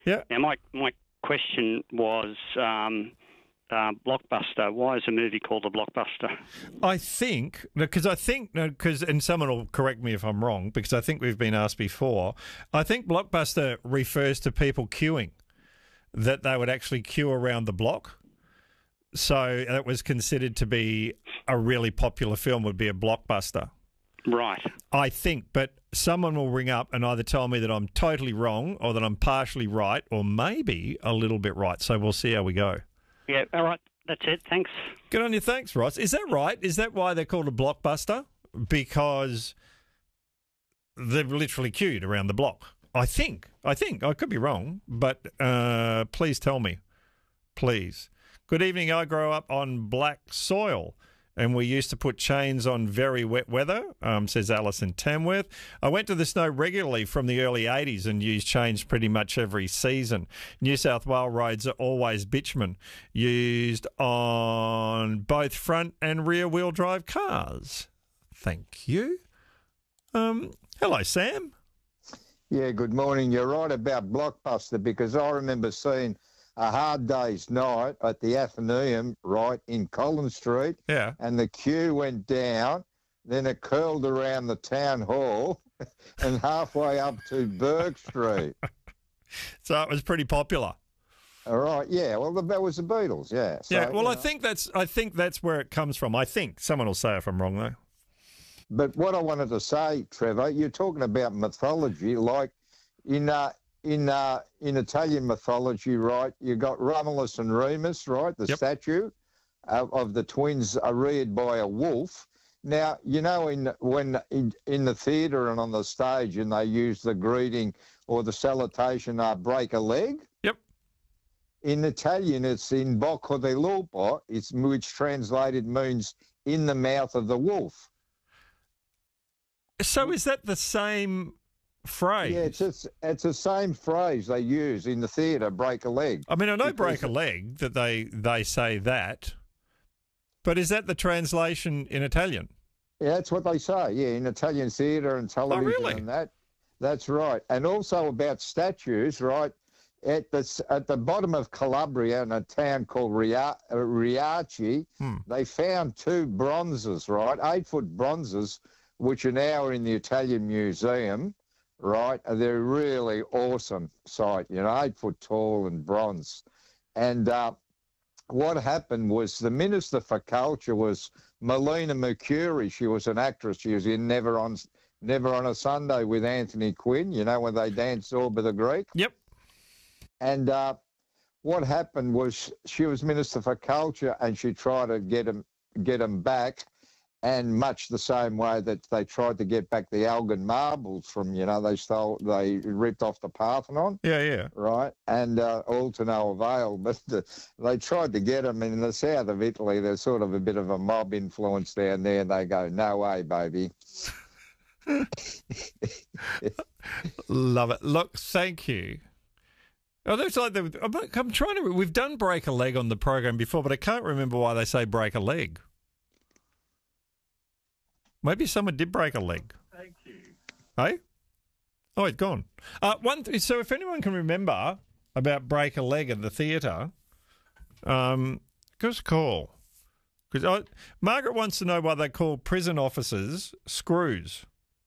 Yeah. Now, my question was Blockbuster. Why is a movie called The Blockbuster? I think, and someone will correct me if I'm wrong, because I think we've been asked before, I think Blockbuster refers to people queuing, that they would actually queue around the block. So that was considered to be a really popular film, would be a blockbuster. Right. I think, but someone will ring up and either tell me that I'm totally wrong or that I'm partially right or maybe a little bit right. So we'll see how we go. Yeah, all right. That's it. Thanks. Good on you. Thanks, Ross. Is that right? Is that why they're called a blockbuster? Because they've literally queued around the block. I think. I could be wrong, but please tell me. Please. Good evening. I grew up on black soil and we used to put chains on very wet weather, says Alison Tamworth. I went to the snow regularly from the early 80s and used chains pretty much every season. New South Wales roads are always bitumen, used on both front and rear wheel drive cars. Thank you. Hello, Sam. Yeah, good morning. You're right about Blockbuster because I remember seeing A Hard Day's Night at the Athenaeum, right, in Collins Street. Yeah. And the queue went down, then it curled around the town hall and halfway up to Burke Street. So it was pretty popular. All right, yeah. Well, that was the Beatles, yeah. So, Yeah, well, I think that's where it comes from. I think someone will say if I'm wrong, though. But what I wanted to say, Trevor, you're talking about mythology, like in Italian mythology, right? You got Romulus and Remus, right? The statue of the twins are reared by a wolf. Now, you know, in the theatre and on the stage, and they use the greeting or the salutation, break a leg. Yep. In Italian, it's in bocca del lupo, which translated means in the mouth of the wolf. So is that the same phrase? Yeah, it's the same phrase they use in the theatre, break a leg. I mean, I know break a leg, that they say that, but is that the translation in Italian? Yeah, that's what they say, yeah, in Italian theatre and television and that. That's right. And also about statues, right, at the bottom of Calabria in a town called Riace, they found two bronzes, right, 8-foot bronzes, which are now in the Italian Museum, right? They're really awesome sight, 8 foot tall and bronze. And what happened was the Minister for Culture was Melina Mercuri. She was an actress. She was in Never on a Sunday with Anthony Quinn, when they danced Orba the Greek. Yep. And what happened was she was Minister for Culture and she tried to get them back. And much the same way that they tried to get back the Elgin marbles from, they ripped off the Parthenon. Yeah. Right. And all to no avail. But they tried to get them in the south of Italy. There's sort of a bit of a mob influence down there. And they go, no way, baby. Love it. Look, thank you. Oh, that's like I'm trying to. We've done break a leg on the program before, but I can't remember why they say break a leg. Maybe someone did break a leg. Thank you. Hey? Oh, it's gone. So if anyone can remember about break a leg at the theatre, give us a call. Because Margaret wants to know why they call prison officers screws.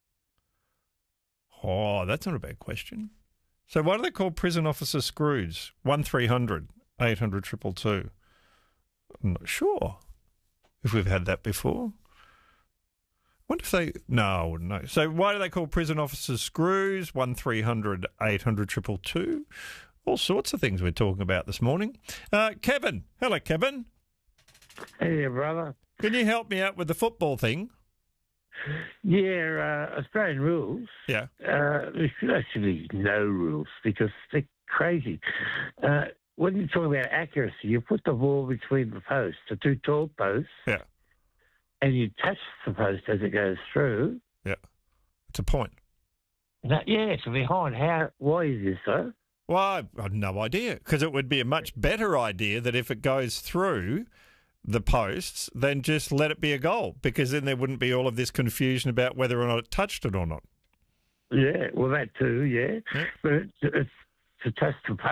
Oh, that's not a bad question. So why do they call prison officers screws? 1300 800 222. I'm not sure if we've had that before. Wonder if they... No, I wouldn't know. So why do they call prison officers screws? 1300 800 222. All sorts of things we're talking about this morning. Kevin. Hello, Kevin. Hey, brother. Can you help me out with the football thing? Yeah, Australian rules. Yeah. There should actually be no rules because they're crazy. When you talk about accuracy, you put the ball between the posts, the two tall posts. Yeah. And you touch the post as it goes through. Yeah. It's a point. Yeah, so behind. Why is this so? Well, I have no idea, because it would be a much better idea that if it goes through the posts, then just let it be a goal, because then there wouldn't be all of this confusion about whether or not it touched it or not. Yeah, well, that too, yeah. But it's to touch the